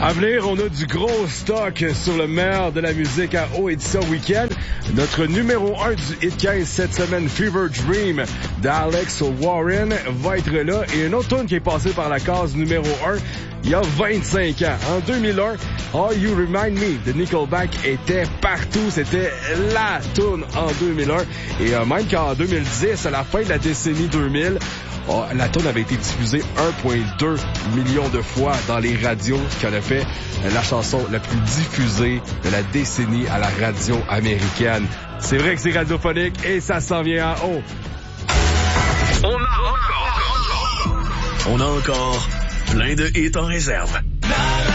À venir, on a du gros stock sur le meilleur de la musique à O-Édition Week-end. Notre numéro 1 du Hit 15 cette semaine, Fever Dream d'Alex Warren, va être là. Et une autre tune qui est passée par la case numéro 1 il y a 25 ans. En 2001, All You Remind Me de Nickelback était partout. C'était la tune en 2001. Et même qu'en 2010, à la fin de la décennie 2000, la tune avait été diffusée 1,2 million de fois dans les radios, ce qui en a fait la chanson la plus diffusée de la décennie à la radio américaine. C'est vrai que c'est radiophonique et ça s'en vient en haut. On a encore plein de hits en réserve.